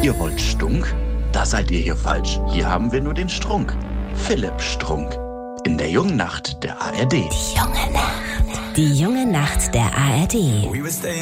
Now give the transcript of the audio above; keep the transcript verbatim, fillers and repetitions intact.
Ihr wollt Stunk? Da seid ihr hier falsch. Hier haben wir nur den Strunk. Philipp Strunk. In der jungen Nacht der A R D. Die junge Nacht. Die junge Nacht der A R D.